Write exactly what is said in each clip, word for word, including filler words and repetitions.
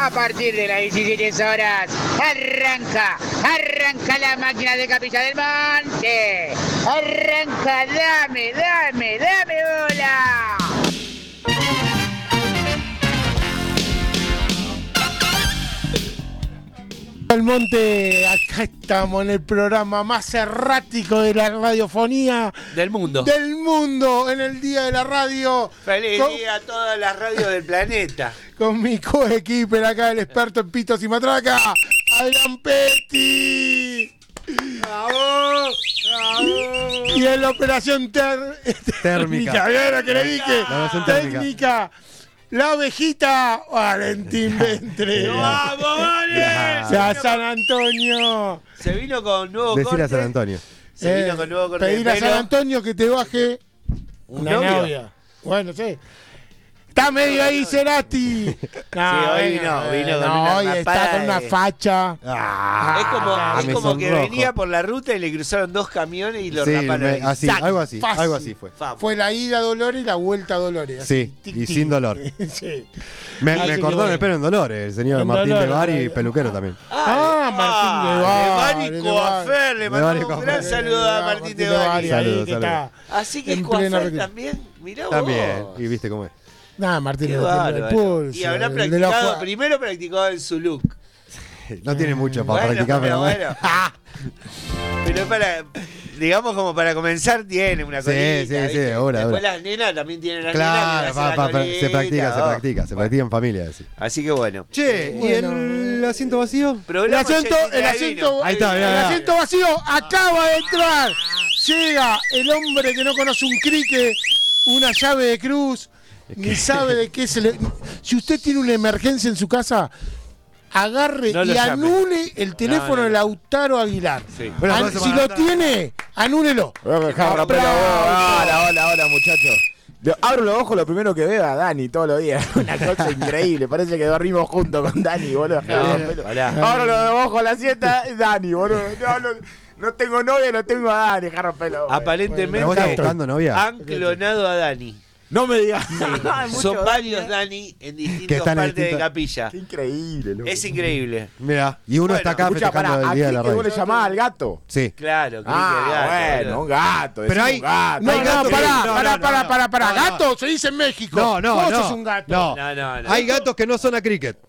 A partir de las diecisiete horas, arranca, arranca la máquina de Capilla del Monte. Arranca, dame, dame, dame bola. El Monte, acá estamos en el programa más errático de la radiofonía del mundo. Del mundo, en el Día de la Radio. Feliz con, día a todas las radios del planeta. Con mi coequiper acá, el experto en pitos y matraca, Adrián Petti. ¡Bravo! ¡Bravo! Y en la operación ter térmica, ¿vieron que le dije? La técnica. La ovejita, Valentín Ventre. ¡Vamos, vale! A San Antonio. Se vino con nuevo Decir corte. a San Antonio. Se Eh, vino con nuevo corte. pedir de a pelo. San Antonio que te baje una novio? novia. Bueno, sí. Está medio ahí Cerati. No, Sí, hoy vino- vino con no, una hoy está rapada con una de- facha. Ah, Es como, Ah, es me como que sonrojo. venía por la ruta y le cruzaron dos camiones y lo Sí, raparon. me- ahí. así, Sac, algo así, fácil. algo así fue. Fam. Fue la ida a Dolores y la vuelta a Dolores. Sí, Tic, y tic. sin dolor. Sí. Me, Así me que cortó en bueno. el pelo en Dolores, el señor En Martín Dolores, Levar y claro. peluquero también. Ah, Martín de Bari, de de Bari Coafer, le De mandamos Bari un Coafer. gran saludo a Martín de Bari, Bari. ahí Saludos, que saludos. está. Así que En es plena Coafer recre- también. Mirá vos. También, y viste cómo es. Nada, Martín Qué no tiene el bárbaro. pulso. Y habrá el de los practicado, cua- primero practicado en su look. No tiene mucho para Bueno, practicar, pero pero bueno. bueno. Pero es para, digamos como para comenzar tiene una Sí, colita. sí, sí, ¿viste? ahora, Después ahora. las nenas también tienen las Claro, nenas. que pa- hacen pa- la pa- colita, se practica, se oh. practica, se practica en familia. Así. Así que bueno. Che, ¿y el asiento vacío? El Programa asiento, ochenta y el tres asiento, vino. Ahí está, el, mirá, mirá. asiento vacío acaba de entrar. Llega el hombre que no conoce un crique, una llave de cruz, ni sabe de qué se le. Si usted tiene una emergencia en su casa, agarre No lo y llame. anule el teléfono No, no, de no. Lautaro Aguilar. Sí. Bueno, An- entonces si para lo atrás. tiene, anúlelo. Jarro, pelo, hola, hola, hola, muchachos. Yo abro los ojos, lo primero que veo a Dani todos los días. Una cosa increíble. Parece que dormimos juntos con Dani, boludo. No, Pelo. pará. Abro los ojos, la siesta, Dani, boludo. No, no, no tengo novia, lo tengo a Dani, Jarro Pelo. ¿Pero vos estás Aparentemente buscando novia? han clonado a Dani. No me digas. Son varios Dani en Que distintas están en partes de distintas- Capilla. Qué increíble, loco. Es increíble. Mira, y uno Bueno, está acá Escucha, festejando pará, el ¿a día de qué la que vos le radio. llamás al gato? Sí. Claro, Ah, Cricket, gato, bueno, boludo. un gato. Pero decimos hay- un gato. No, hay no, gatos pará, que- no, pará, no, pará, no, pará, pará. no, no. Gato se dice en México. No, no, Vos no. sos un gato. No. No, no, no. Hay gatos que no son a cricket.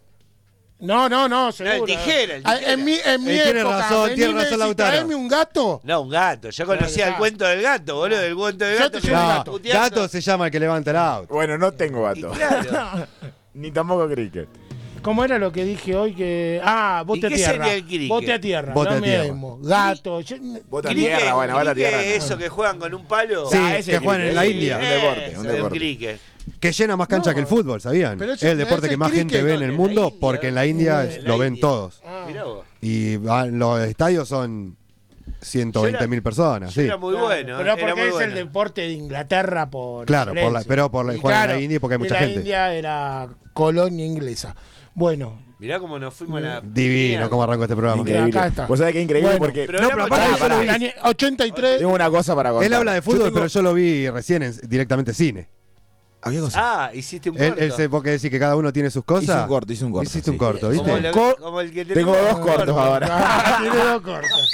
No, no, no, seguro. el tijera, el Ah, tijera. En mi, en mi Eh, tiene época, razón, vení tiene y me razón, decís, Lautaro. traeme un gato. No, un gato. Yo conocía Claro, el cuento del gato, boludo. El cuento del Yo gato. te que llevo me un iba No, gato. puteando. gato se llama el que levanta el auto. Bueno, no tengo Y gato. claro. Ni tampoco cricket. ¿Cómo era lo que dije hoy? Que Ah, bote ¿Y a qué tierra. sería el cricket? Bote a tierra. Bote lo a tierra. mismo. Gato. yo- Bota Cricket, tierra, bueno, bota cricket tierra. es eso que juegan con un palo. Sí, Ah, ese que es juegan en la cricket, India. Un deporte, un Eso, el deporte. cricket. Que llena más cancha No, que el fútbol, ¿sabían? pero Es ese- el deporte ese que más cricket gente ve en no, el en la mundo India, porque en la India en la lo ven India. todos. Ah. Mirá vos. Y ah, los estadios son ciento veinte mil personas, Yo sí. era muy Claro, bueno. Pero era porque muy es bueno. el deporte de Inglaterra por. Claro, por la- excelencia. pero por la- Y juegan en la India porque hay y mucha la gente. India era colonia inglesa. Bueno, Mirá cómo nos fuimos a la. Divino mierda. cómo arrancó este programa. Increíble. acá está. Vos sabés que es increíble Bueno, porque. pero No, era pero para- aparte pará, yo pará. lo vi- ochenta y tres. Tengo una cosa para contar. Él habla de fútbol, Yo tengo- pero yo lo vi recién en- directamente cine. ¿A qué cosa? Ah, hiciste un Él, corto. él se porque decir que cada uno tiene sus cosas. Hice un corto, hice un corto. Hiciste un sí. corto, ¿viste? Como, lo- Cor- como el que Tengo tenemos dos cortos ahora. Ah, tiene dos cortos.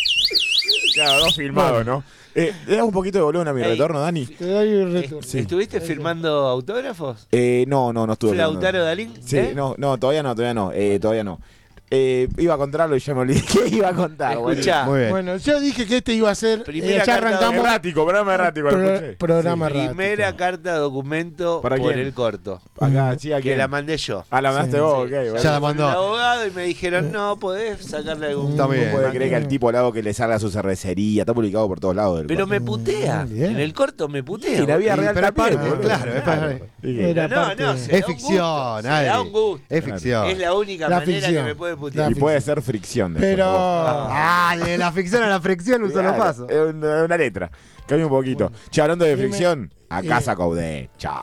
Claro, dos filmados, ¿no? Eh, ¿Le das un poquito de volumen a mi Ey. retorno, Dani? Te doy un Eh, retorno. Sí. ¿Estuviste firmando autógrafos? Eh, no, no, no estuve. ¿Lautaro Dalín? Sí, ¿Eh? no, no, todavía no, todavía no, eh, todavía no. Eh, iba a contarlo y ya me olvidé que iba a contar. Escuchá. Muy bien. Bueno, yo dije que este iba a ser. Primera eh, ya carta de arrancamos. Errático, programa errático, lo Pro- escuché. programa Primera errático. carta documento ¿Para por quién? el corto. Acá, sí, aquí. Que la mandé yo. Ah, la mandaste vos, ok. Bueno. Ya la Con mandó. el abogado y me dijeron, no, podés sacarle algún. Está bien. No puede creer que al tipo al lado que le salga su cervecería, está publicado por todos lados del Pero país. me putea. Bien. En el corto me putea. Y la vida Y- real pero es también, parte, boludo. claro, es parte. ¿Y qué? Era No, parte- no, se Es da un ficción, gusto, se da Adri. un gusto. Es ficción. Es la única La manera ficción. que me puede La putear. Y puede ser fricción. después, Pero. vos. Ah, de la ficción a la fricción un solo Claro, paso. Es una, una letra. Cambia un poquito. Che, hablando de Dime. fricción, a Sí. casa Caudé. Chao.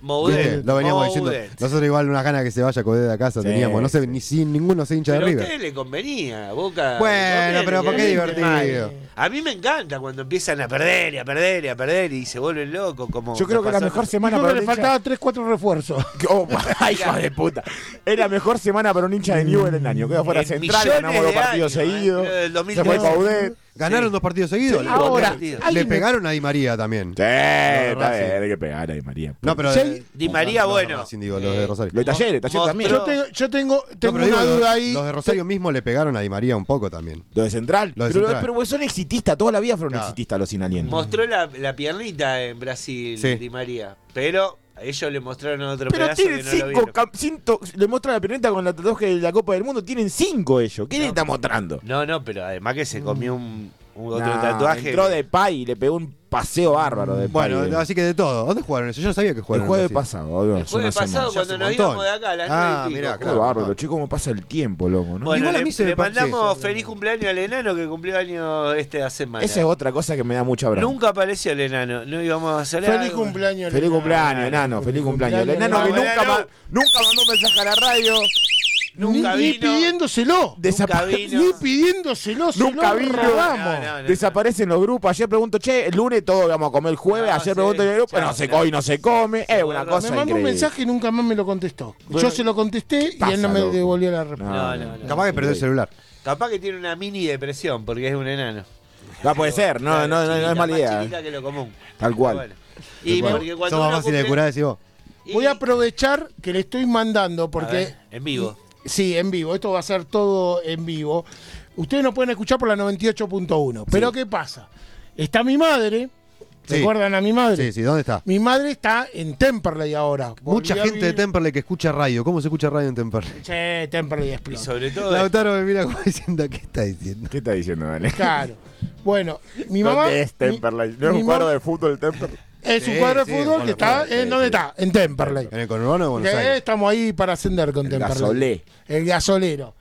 Moudet, ¿Viste? Lo veníamos Moudet. diciendo. Nosotros igual unas ganas que se vaya Coudet de casa Sí, teníamos. No sé, ni sin ninguno se hincha de Pero a River. ustedes le convenía, Boca. Bueno, Boca pero le ¿por qué conviene divertido? mal. A mí me encanta cuando empiezan a perder y a perder y a perder y se vuelven locos. Como Yo creo que nos la pasó- mejor semana Dijo para que un le hincha- faltaban tres, cuatro refuerzos. Oh, ay, hijo de puta. Es la mejor semana para un hincha de Newell en el año. Quedó fuera En central, millones ganamos dos de partidos años, seguidos. eh, del dos mil Se fue trece. Coudet. Ganaron Sí. dos partidos seguidos. Sí, Le- Ahora, partido. le alguien me- pegaron a Di María también. Sí, está Racing. bien, hay que pegar a Di María. No, pero. Sí. eh, Di María, los de bueno. Racing, digo, los de Rosario. Los de Talleres, Talleres también. Yo Mostró- tengo, yo tengo, No, tengo pero una digo, duda los, ahí. los de Rosario mismo le pegaron a Di María un poco también. Los de Central. Los de pero, Central. pero son exitistas, toda la vida fueron Claro. exitistas los inalientes. Mostró la, la piernita en Brasil, Sí. Di María. Pero a ellos le mostraron otro Pero pedazo tienen que no lo cinco, vieron. cam- cinto- le muestra la perneta con la tatuaje de la Copa del Mundo, tienen cinco ellos. ¿Qué le está mostrando? No, no, pero además que se comió un, un otro Nah, tatuaje. Entró de Pay y le pegó un paseo bárbaro de Pay. Bueno, así que de todo. ¿Dónde jugaron eso? Yo no sabía que el jugaron. jueves en Brasil. pasado, boludo. El jueves pasado, Ya cuando hace nos un montón. íbamos de acá a las Ah, nueve y mirá, pico. Qué claro. bárbaro, che, cómo pasa el tiempo, loco, ¿no? Bueno, Igual a le, mí se le me parece- mandamos feliz cumpleaños al enano que cumplió año esta semana. Esa es otra cosa que me da mucha bronca. Nunca apareció el enano. No íbamos a hacer Feliz algo. cumpleaños. Feliz Elena. cumpleaños, enano, feliz cumpleaños. El enano que Enano. nunca, ma- nunca mandó un mensaje a la radio. Nunca ni, ni vino. pidiéndoselo. Nunca Desapa- vino. Ni pidiéndoselo. se Nunca lo vino. robamos. No, no, no. Desaparecen los grupos. Ayer pregunto, che, el lunes todos vamos a comer el jueves. Ah, Ayer sí. pregunto en el grupo, Chao, no se chao. hoy no se come. Es una Me cosa Me mandó un increíble. mensaje y nunca más me lo contestó. Bueno, Yo se lo contesté y pasa, él no me loco. devolvió la respuesta. No, no, no. Capaz que perdió el celular. Capaz que tiene una mini depresión porque es un enano. No puede ser, no, Claro, no, no, no chiquita, es mala más idea. chiquita que lo común. Tal cual. Bueno. Y Bueno, porque cuando somos uno fáciles de cumple- curar, decís vos. y- Voy a aprovechar que le estoy mandando A porque... ver, en vivo. Sí, en vivo. Esto va a ser todo en vivo. Ustedes nos pueden escuchar por la noventa y ocho punto uno. Pero ¿qué pasa? Está mi madre. Sí. ¿Recuerdan a mi madre? Sí, sí, ¿dónde está? Mi madre está en Temperley ahora. Mucha Volvió a gente de vivir- Temperley que escucha radio. ¿Cómo se escucha radio en Temperley? Sí, Temperley Y explota. sobre todo. Lautaro me mira como diciendo, ¿qué está diciendo? ¿Qué está diciendo, Dale? Claro. Bueno, mi mamá... ¿Dónde es mi- Temperley? ¿No es mi un cuadro ma- de fútbol Temperley? Es un Sí, cuadro de sí, fútbol bueno, que está... bueno, ¿En sí, dónde sí. está? En Temperley. ¿En el conurbano de Buenos Que Aires? estamos ahí para ascender con El Temperley. gasolé. El gasolero.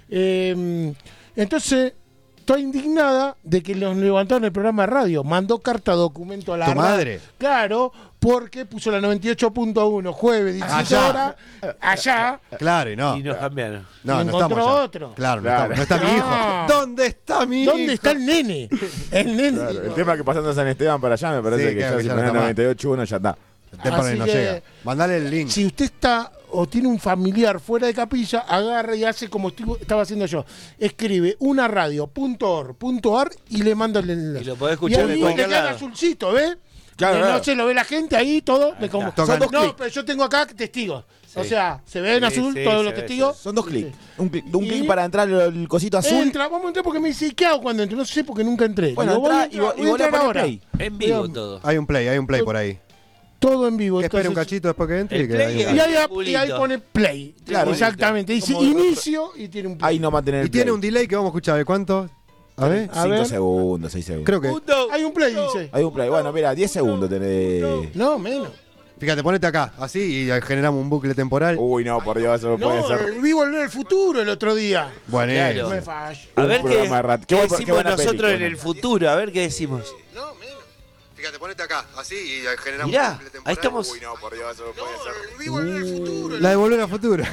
Eh, entonces, estoy indignada de que los levantaron el programa de radio. Mandó carta documento a la ¿Tu radio. madre? Claro, porque puso la noventa y ocho punto uno jueves, diecisiete Allá. horas, allá. Claro, y no. Y nos cambiaron. No, Y no encontró estamos allá. otro. Claro, no, Claro. estamos- no está mi No. hijo. ¿Dónde está mi hijo? ¿Dónde está el nene? El nene. Claro, el tema es que pasando a San Esteban para allá me parece Sí, que claro, ya que si ya no pones está más. noventa y ocho uno ya está. Temperley Así no que- llega. Mandale el link. Si usted está o tiene un familiar fuera de Capilla, agarra y hace como estuvo- estaba haciendo yo. Escribe una radio punto org punto ar y le manda el enlace. Y lo podés escuchar y de ahí cualquier te queda lado. azulcito, ¿ves? Claro, Eh, claro. No se lo ve la gente ahí, todo. de como- está. Son dos Tocan- no, pero yo tengo acá testigos. O Sí. sea, se ve en Sí, azul sí, todos se los ve, testigos. Son dos clics. Un, clic- un Y- clic para entrar el, el cosito azul. Entra, vamos a entrar porque me dice, ¿y qué hago cuando entro? No sé porque nunca entré. Bueno, Digo, voy a entra y, entrar, vo- y voy a vos le entrar pones ahora. play. En vivo Digamos. todo. Hay un play, hay un play por ahí. Todo en vivo. Que espere un entonces- cachito después que entre y El que play ahí- es- Y ahí, y ahí Triangulito. pone play. Claro. Exactamente. Dice Como- inicio y tiene un play. Ahí no va a tener Y tiene un delay que vamos a escuchar. ¿De cuánto? A ver. A cinco ver. segundos, seis segundos. Creo que. Punto. Hay un play, dice. Hay un play. Bueno, mira, diez segundos tenés. No, menos. Fíjate, ponete acá. Así y generamos un bucle temporal. Uy, no, por Dios, eso no, puede No, ser. vi Volver al Futuro el otro día. Bueno, Claro. No me fallo. A Un ver qué, programa de radio. Qué qué buen- qué decimos buena nosotros película, en el ¿no? futuro. A ver qué decimos. No, menos. Fíjate, ponete acá. Así y generamos Mirá, un bucle temporal. ahí estamos. Uy, no, por Dios, eso no puede ser. Vi Volver al Futuro. La de volver a futuro.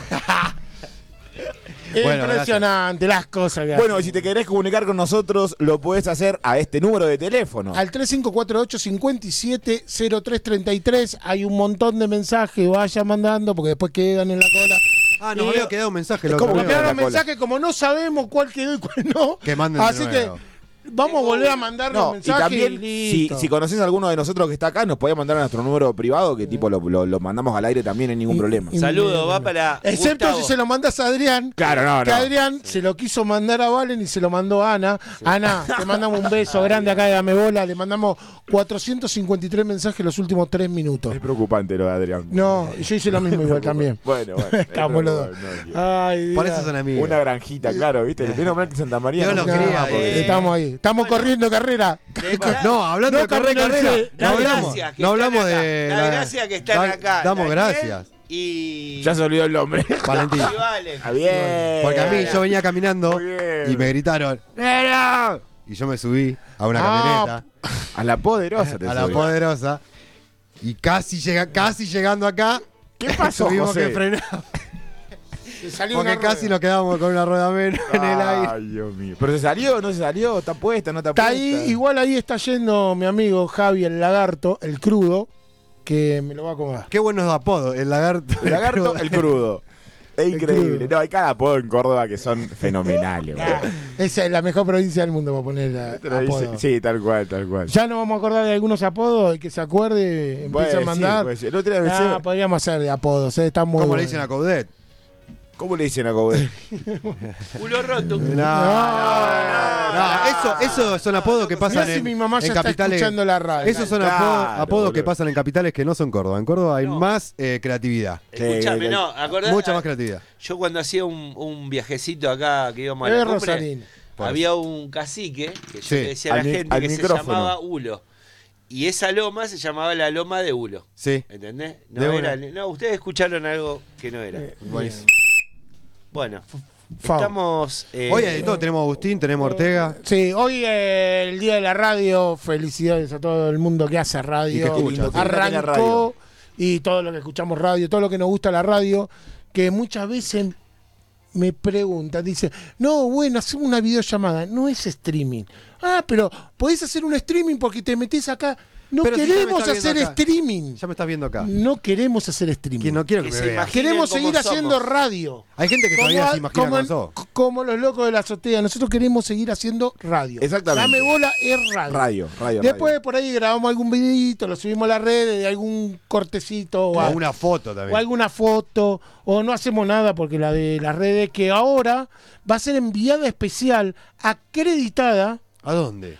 Es Bueno, impresionante las cosas que Bueno, y hacen. si te querés comunicar con nosotros, lo puedes hacer a este número de teléfono. Al tres cinco cuatro ocho, cinco siete cero tres tres tres hay un montón de mensajes, vaya mandando porque después quedan en la cola. Ah, nos Y- había quedado un mensaje. Es lo como otro Porque que día. quedaron la cola. mensajes como no sabemos cuál quedó y cuál no. Que manden de Así nuevo. que vamos a volver a mandar los No, y mensajes. también, y si, listo. si conoces a alguno de nosotros que está acá, nos podés mandar a nuestro número privado, que tipo lo, lo- lo mandamos al aire también, no hay ningún Y- problema. y- Saludo, va para. Excepto Gustavo. si se lo mandas a Adrián. Claro, no, Que no. Adrián se lo quiso mandar a Valen y se lo mandó a Ana. Ana, te mandamos un beso grande acá de Dame Bola. Le mandamos cuatrocientos cincuenta y tres mensajes los últimos tres minutos. Es preocupante lo de Adrián. No, yo hice lo mismo igual también. Bueno, bueno. Estamos los dos. Ay, Por Dios. eso son amigos. Una granjita, claro, ¿viste? El menos mal que Santa María. Dios no los se cría, llama, eh. porque- Estamos ahí. Estamos corriendo carrera. No, hablando No, de correr Camilo, carrera. sí, No la hablamos, gracia que no están hablamos acá. de. La gracia que están da- acá. Damos Daniel gracias. Y. Ya se olvidó el nombre. Valentín. y Valen. Está bien. Porque a mí yo venía caminando Muy bien. y me gritaron ¡Nero! Y yo me subí a una Ah, camioneta, A la poderosa te a la subí. poderosa. Y casi, llega, casi llegando acá, ¿Qué pasó, tuvimos José? que frenar. Le salió Porque una casi rueda. nos quedamos con una rueda menos en el aire. Ay, Dios mío. ¿Pero se salió no se salió? ¿Está puesta no está, Está puesta? ahí, igual ahí está yendo mi amigo Javi el lagarto, el crudo, que me lo va a comer. Qué buenos apodos, el lagarto. El lagarto, el crudo. Es El increíble. crudo. No, hay cada apodo en Córdoba que son fenomenales. Ah, boludo. esa es la mejor provincia del mundo para poner la- Te lo dice- apodo. Sí, tal cual, tal cual. Ya nos vamos a acordar de algunos apodos, el que se acuerde, empieza Puede a mandar. ser, puede ser. El otro día me Ah, decía- podríamos hacer de apodos, eh, está muy ¿Cómo bueno. le dicen a Coudet? ¿Cómo le dicen a Coudet? Culo roto. No, no, no, eso, eso son apodos que pasan Mirá si en, mi mamá ya en está capitales. escuchando la radio. Esos son Claro, apodos, apodos que boludo. pasan en capitales que no son Córdoba. En Córdoba hay No. más eh, creatividad. Escuchame, Sí, no, acordás. Mucha más creatividad. Yo cuando hacía un, un viajecito acá que íbamos a Eh, la cumbre, Rosalín. había un cacique que yo Sí, le decía a la al mi- gente al que se micrófono. llamaba Hulo. Y esa loma se llamaba la loma de Hulo. Sí. ¿Entendés? No, De era, una. no, ustedes escucharon algo que no era. Eh, Buenísimo. Bueno, Fau. estamos. eh, Hoy hay de todo, tenemos a Agustín, tenemos a Ortega. Sí, hoy eh, el día de la radio, felicidades a todo el mundo que hace radio. Y que escucha, sí. Arrancó Radio. y todo lo que escuchamos radio, todo lo que nos gusta la radio, que muchas veces me preguntan, dice, no, bueno, hacemos una videollamada, no es streaming. Ah, pero podés hacer un streaming porque te metés acá. No Pero si ya me queremos está viendo hacer acá. streaming. Ya me estás viendo acá. No queremos hacer streaming. Que no quiero que Que me se veas. imagine- Queremos como seguir somos. haciendo radio. Hay gente que todavía Como, se imagina como, con sos. como los locos de la azotea. Nosotros queremos seguir haciendo radio. Exactamente. Dame bola es radio. Radio, radio, Después radio. por ahí grabamos algún videito, lo subimos a las redes de algún cortecito o, O a- una foto o también. alguna foto. O no hacemos nada porque la de las redes que ahora va a ser enviada especial, acreditada ¿A dónde?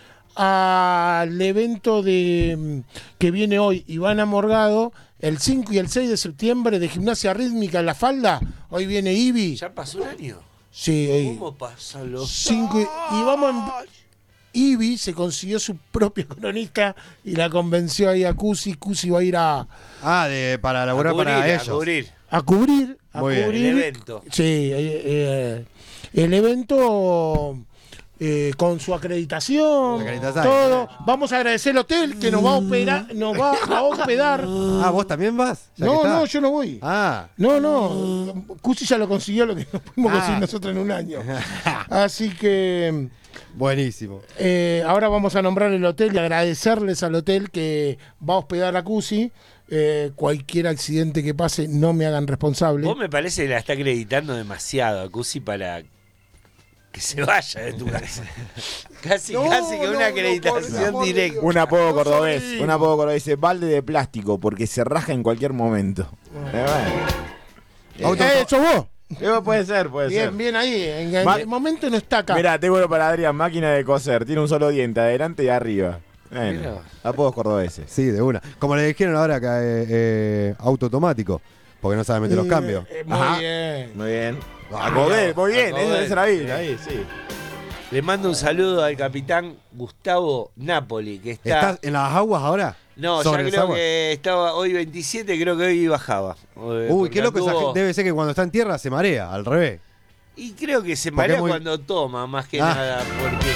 al evento de mm, que viene hoy Ivana Morgado, el cinco y el seis de septiembre de gimnasia rítmica en La Falda. Hoy viene Ibi. ¿Ya pasó un año? Sí, hoy. ¿Cómo pasan los Cinco y, y vamos en- Ibi se consiguió su propia cronista y la convenció ahí a Cusi. Cusi va a ir a, Ah, de, para a laburar cubrir, para a ellos. cubrir a cubrir. A Muy bien. cubrir el evento? Sí, eh, eh, el evento eh, con su acreditación, Acreditación. todo. Vamos a agradecer al hotel que nos va a operar, nos va a hospedar. Ah, ¿vos también vas? Ya que No, está. no, yo no voy. Ah, No, no. Cusi ya lo consiguió lo que no pudimos Ah. conseguir nosotros en un año. Así que buenísimo. eh, ahora vamos a nombrar el hotel y agradecerles al hotel que va a hospedar a Cusi. Eh, cualquier accidente que pase, no me hagan responsable. Vos me parece que la está acreditando demasiado a Cusi para que se vaya de tu casa. Casi, No, casi que no, una no, acreditación por el amor de directa. Un apodo No cordobés, soy- un apodo cordobés dice balde de plástico porque se raja en cualquier momento. Eh, bueno. Auto- Eh, ¿sos vos? Eh, puede ser, puede Bien, ser. bien ahí. En el Ma- momento no está acá. Mira, tengo uno para Adrián, máquina de coser, tiene un solo diente, adelante y arriba. Bueno, Mirá. apodos cordobeses. Sí, de una. Como le dijeron ahora acá, eh, eh, auto automático. Porque no sabe meter los Eh, cambios. eh, muy Ajá. bien. Muy bien. Ah, Acobé, muy bien, Acobé. eso es ahí, Sí. ahí, sí. Le mando un saludo al capitán Gustavo Napoli, que está. ¿Estás en las aguas ahora? No, ¿Sobre ya las creo aguas? que estaba hoy veintisiete, creo que hoy bajaba. Eh, Uy, porque qué loco esa anduvo- gente. Debe ser que cuando está en tierra se marea, al revés. Y creo que se Porque marea es muy- cuando toma, más que Ah. nada, porque.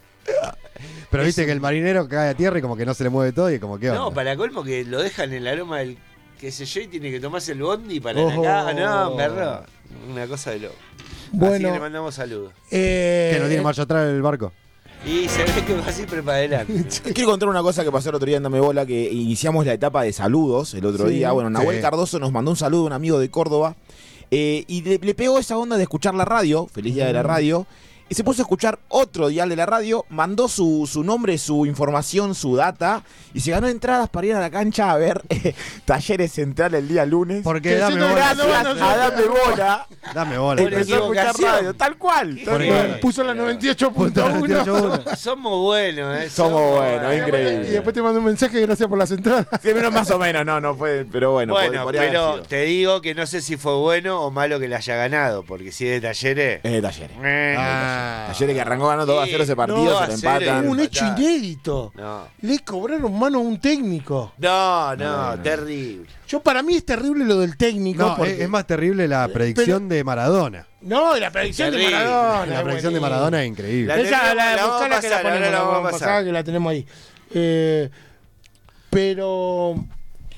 Pero Es viste un- que el marinero cae a tierra y como que no se le mueve todo y como que. No, para colmo que lo dejan en la loma del. qué sé yo, y tiene que tomarse el bondi para Ojo. acá. No, me erró. Una cosa de loco. Así Bueno, que le mandamos saludos. eh, Que no tiene marcha atrás el barco. Y se ve que va siempre para adelante. Quiero contar una cosa que pasó el otro día en Dame Bola, que iniciamos la etapa de saludos el otro Sí. día. Bueno, Nahuel Sí. Cardoso nos mandó un saludo a un amigo de Córdoba eh, y le, le pegó esa onda de escuchar la radio, feliz día de la radio, y se puso a escuchar otro dial de la radio, mandó su, su nombre, su información, su data, y se ganó entradas para ir a la cancha a ver eh, Talleres Central el día lunes. Porque Que dame siento que bola. no, Gracias no, no, a no. Dame Bola, Dame bola. Por empezó a escuchar equivocación. radio, tal cual. tal Por cual. igual. puso la noventa y ocho punto Punto uno. noventa y ocho punto uno. Somos buenos, ¿eh? Somos buenos, Y increíble. después te mando un mensaje, gracias por las entradas. Sí, menos más o menos, no, no fue, pero bueno. Bueno, podría haber pero sido. te digo que no sé si fue bueno o malo que le haya ganado, porque si es de Talleres. Es de Talleres. eh, Ah. Talleres que arrancó ganando dos a cero ese partido, No, se a lo cero. empatan. Un hecho empatar. inédito. No, Le cobraron mano a un técnico. no, no, terrible. Yo para mí es terrible lo del técnico. No, porque- es, es más terrible la predicción de Maradona. No, la predicción de Terrible. Maradona. La es predicción de buenísima. Maradona es increíble. La Esa, tenemos, la, la vamos a buscala que la pasar, ponemos, ahora la la vamos a vamos a pasar. pasar, que la tenemos ahí. Eh, pero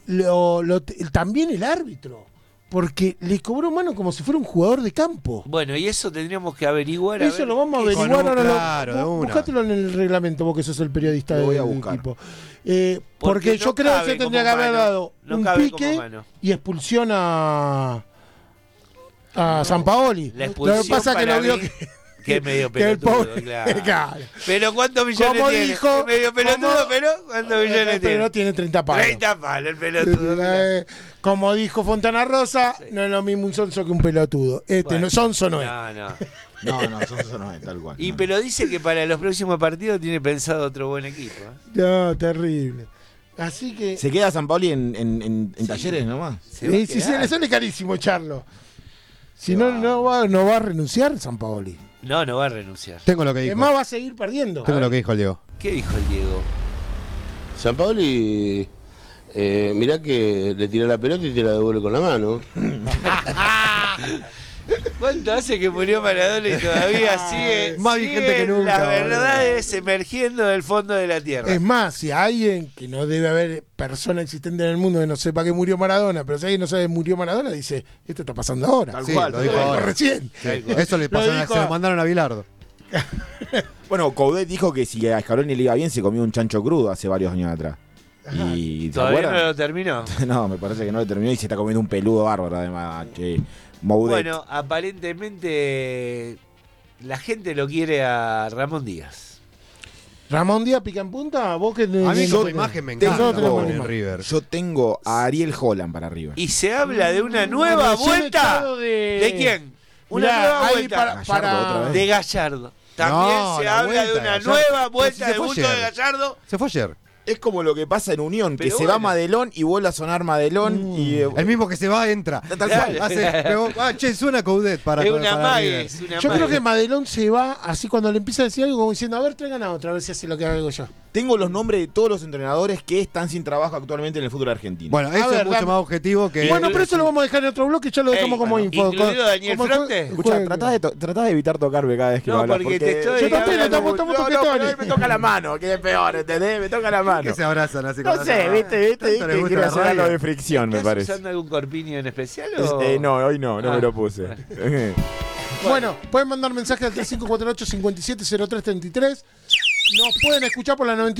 lo, lo- también el árbitro. Porque le cobró mano como si fuera un jugador de campo. Bueno, y eso tendríamos que averiguar. a Eso ver lo vamos a qué- averiguar Con un- ahora. lo- claro, de bu- una. Buscátelo en el reglamento, vos que sos el periodista Lo voy del a buscar. equipo. Eh, Porque porque no yo creo que cabe se tendría que como haber mano. dado No un cabe como pique mano. y expulsión a a Sampaoli. La Lo expulsión que pasa es que para lo vio mí- que, Que es medio que el pelotudo, pobre. claro. Claro. Pero ¿cuántos millones Como tiene? dijo- Es medio pelotudo, como- pero ¿cuántos millones Pero tiene? no tiene treinta palos. treinta palos el pelotudo. mirá. Eh, Como dijo Fontana Rosa, no es lo mismo un sonso que un pelotudo. Este Bueno. no, sonso no es. No, no. No, no, eso, eso no es tal cual. Y no. pero dice que para los próximos partidos tiene pensado otro buen equipo. ¿eh? No, terrible. Así que. ¿Se queda San Paoli en, en, en, en talleres nomás? Se va a Eh, si se quedar. le sale carísimo echarlo. Si no, no va, no va a renunciar Sampaoli. No, no va a renunciar. Tengo lo que dijo. Además va a seguir perdiendo. Tengo lo que dijo el Diego. ¿Qué dijo el Diego? Sampaoli, eh, mirá que le tira la pelota y te la devuelve con la mano. ¿Cuánto hace que murió Maradona y todavía sigue, Más vigente siguen que nunca, las boludo. verdades emergiendo del fondo de la tierra? Es más, si alguien que no debe haber persona existente en el mundo que no sepa que murió Maradona, pero si alguien no sabe que murió Maradona, dice, esto está pasando ahora. Tal Sí, cual, lo tal dijo cual. ahora. Recién. Eso le pasó, Lo dijo- se lo mandaron a Bilardo. Bueno, Coudet dijo que si a Scaloni le iba bien se comió un chancho crudo hace varios años atrás. Y ¿te ¿Todavía no acuerdas? lo terminó? No, me parece que no lo terminó y se está comiendo un peludo bárbaro además. Che. Moudet. Bueno, aparentemente la gente lo quiere a Ramón Díaz. Ramón Díaz pica en punta, vos que A mí que- como imagen me tengo- encanta tenemos en imagen. River. Yo tengo a Ariel Holland para arriba. Y se habla de una nueva Recién vuelta. echado de... ¿De quién? Una Mirá, nueva ahí vuelta. para, Gallardo para- otra vez. De Gallardo. También No, se la habla de vuelta de una Gallardo. nueva Pero vuelta si se de fue bulto de ayer. Gallardo. Se fue ayer. Es como lo que pasa en Unión, que Pero se bueno. va Madelón y vuelve a sonar Madelón. Mm. Y, eh, El mismo que se va, entra. Tal Claro. cual. Hace, pero, ah, che, suena Coudet para Es una para mague, River. es una Yo creo mague. que Madelón se va así cuando le empieza a decir algo como diciendo, a ver, traigan a otra, a ver si hace lo que hago yo. Tengo los nombres de todos los entrenadores que están sin trabajo actualmente en el fútbol argentino. Bueno, eso ver, es mucho dame. más objetivo que. Bueno, pero eso lo vamos a dejar en otro bloque, ya lo dejamos Ey, como bueno, info. ¿incluido Co- Daniel como el jue- Fronte? Escucha, juego. tratás de, to- tratás de evitar tocarme cada vez que No, me hablas. porque te estoy- Yo también, habla estamos- mucho. estamos toquetones. pero me toca la mano, que es peor, ¿entendés? Me toca la mano. que se abrazan así con No la sé, mano. viste, viste, Tanto viste, les gusta quiere la hacer radio. algo de fricción, me ¿Estás parece. usando algún corpiño en especial Es- o...? eh, no, hoy no, no Ah. me lo puse. Bueno, pueden mandar mensajes al tres cinco cuatro ocho, cinco siete cero tres tres tres. Nos pueden escuchar por la noventa